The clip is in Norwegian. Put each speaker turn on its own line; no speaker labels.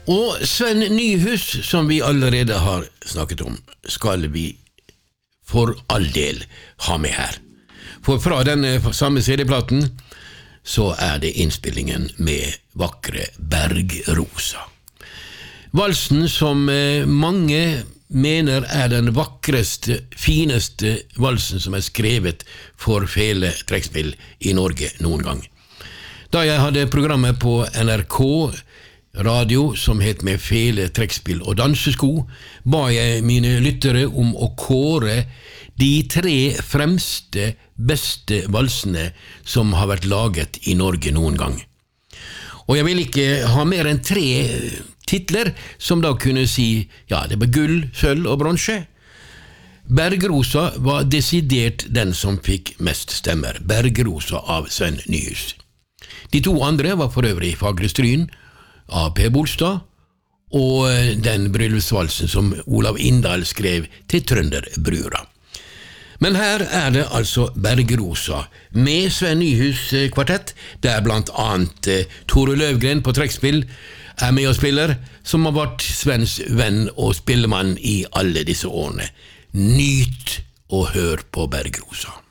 Og Sven Nyhus, som vi allerede har snakket om, skal vi for all del ha med her. For fra denne samme CD-platen så det innspillingen med vakre Bergrosa. Valsen som mange mener den vakreste, fineste valsen som skrevet for fele trekkspill i Norge noen gang. Da jeg hadde programmet på NRK radio som het Med fele trekkspill og dansesko, ba jeg mine lyttere om å kåre de 3 fremste, beste valsene som har vært laget i Norge noen gang. Og jeg vil ikke ha mer enn 3 titler som da kunne si, ja, det var gull, sølv og bronse. Bergrosa var desidert den som fikk mest stemmer, Bergrosa av Sven Nyhus. De 2 andre var for øvrig Fagre Stryn av P. Bolstad, og den bryllupsvalsen som Olav Indahl skrev til Trønderbrura. Men her det altså Bergrosa med Sven Nyhus kvartett, der blant annet Tore Løvgren på trekkspill med og spiller, som har vært Svens venn og spillemann i alle disse årene. Nyt og hør på Bergrosa.